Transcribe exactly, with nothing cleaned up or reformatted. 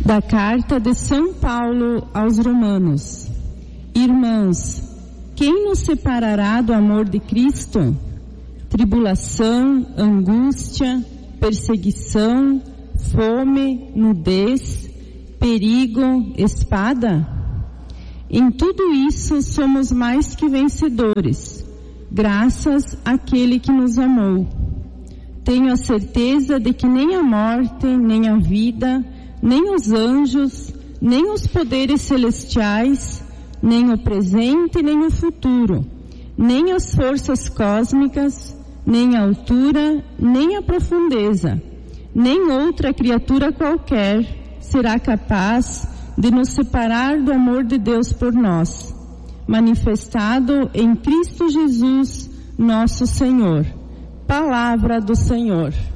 Da carta de São Paulo aos Romanos. Irmãos, quem nos separará do amor de Cristo? Tribulação, angústia, perseguição, fome, nudez, perigo, espada? Em tudo isso somos mais que vencedores, graças àquele que nos amou. Tenho a certeza de que nem a morte, nem a vida, nem os anjos, nem os poderes celestiais, nem o presente, nem o futuro, nem as forças cósmicas, nem a altura, nem a profundeza, nem outra criatura qualquer será capaz de nos separar do amor de Deus por nós, manifestado em Cristo Jesus, nosso Senhor. Palavra do Senhor.